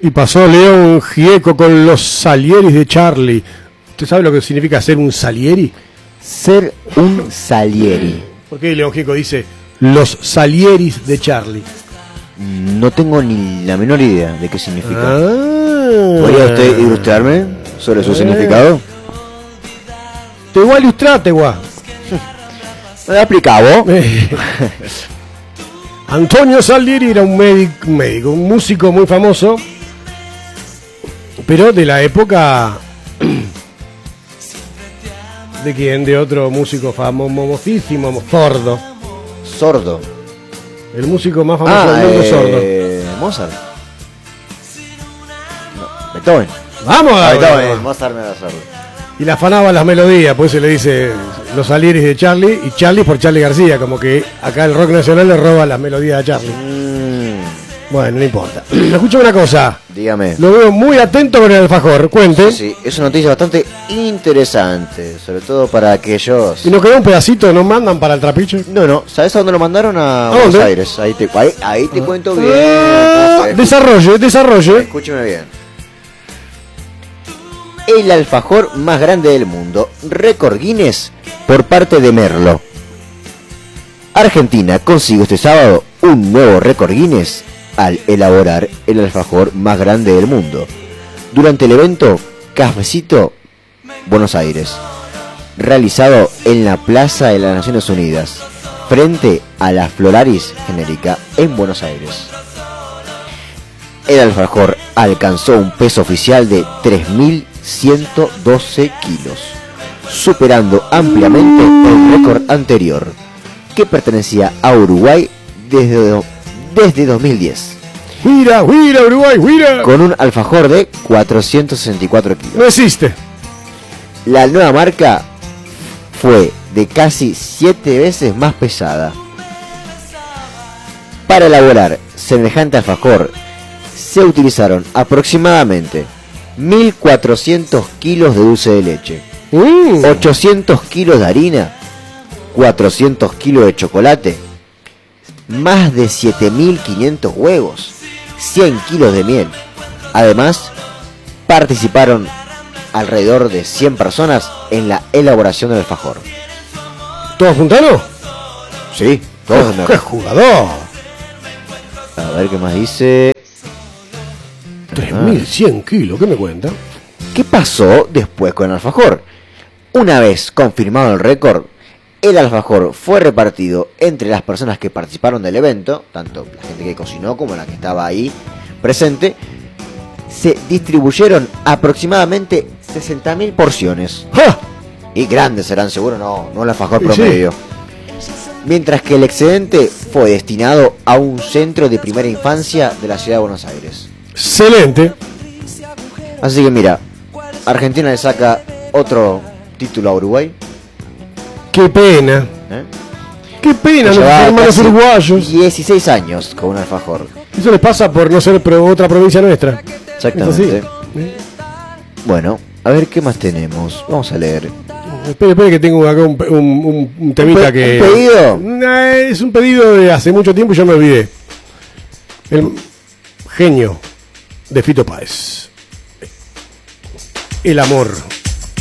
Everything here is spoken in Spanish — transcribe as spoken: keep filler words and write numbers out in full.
Y pasó León Gieco con los Salieris de Charlie. ¿Usted sabe lo que significa ser un Salieri? Ser un Salieri. ¿Por qué León Gieco dice los Salieris de Charlie? No tengo ni la menor idea de qué significa. Ah. ¿Podría usted ilustrarme sobre su eh. significado? Te voy a ilustrar, te voy a... ¿Me explicado? Antonio Salieri era un médico, un médico, un músico muy famoso, pero de la época... ¿De quién? De otro músico famosísimo, Sordo. Sordo. El músico más famoso ah, del mundo, eh, Sordo. Mozart. No, Beethoven. Vamos a ah, Beethoven. Mozart me era sordo. Y le afanaba las melodías, pues se le dice los Salieris de Charlie, y Charlie por Charlie García, como que acá el rock nacional le roba las melodías a Charlie. Mm. Bueno, no importa. Escucha una cosa. Dígame. Lo veo muy atento con el alfajor. Cuente. Sí, sí, es una noticia bastante interesante, sobre todo para aquellos... ¿Y nos quedó un pedacito? ¿Nos mandan para el trapiche? No, no. ¿Sabes a dónde lo mandaron? A, ¿A Buenos dónde? Aires. Ahí te, ahí, ahí te ah. cuento bien. Ah, desarrolle, desarrolle. Escúcheme bien. El alfajor más grande del mundo. Récord Guinness por parte de Merlo. Argentina consigue este sábado un nuevo récord Guinness al elaborar el alfajor más grande del mundo. Durante el evento Cafecito Buenos Aires, realizado en la Plaza de las Naciones Unidas, frente a la Flolaris Genérica en Buenos Aires. El alfajor alcanzó un peso oficial de tres mil ciento doce kilos, superando ampliamente el récord anterior, que pertenecía a Uruguay desde, desde dos mil diez. ¡Mira, mira, Uruguay, mira! Con un alfajor de cuatrocientos sesenta y cuatro kilos. No existe. La nueva marca fue de casi siete veces más pesada. Para elaborar semejante alfajor se utilizaron aproximadamente mil cuatrocientos kilos de dulce de leche, mm. ochocientos kilos de harina, cuatrocientos kilos de chocolate, más de siete mil quinientos huevos, cien kilos de miel. Además, participaron alrededor de cien personas en la elaboración del alfajor. ¿Todos juntaron? Sí, todos. ¡Qué jugador! A ver qué más dice. tres mil cien kilos, ¿qué me cuenta? ¿Qué pasó después con el alfajor? Una vez confirmado el récord, el alfajor fue repartido entre las personas que participaron del evento, tanto la gente que cocinó como la que estaba ahí presente. Se distribuyeron aproximadamente sesenta mil porciones. ¡Ja! Y grandes serán, seguro, no, no el alfajor promedio. Sí. Mientras que el excedente fue destinado a un centro de primera infancia de la ciudad de Buenos Aires. Excelente. Así que mira, Argentina le saca otro título a Uruguay. Qué pena. ¿Eh? Qué pena, los hermanos uruguayos. dieciséis años con un alfajor. Eso les pasa por no ser pro, otra provincia nuestra. Exactamente. ¿Eh? Bueno, a ver qué más tenemos. Vamos a leer. Espere, espere que tengo acá un, un, un temita ¿Un pe- que... ¿Un pedido? Nah, es un pedido de hace mucho tiempo y yo me olvidé. El genio de Fito Páez. El amor.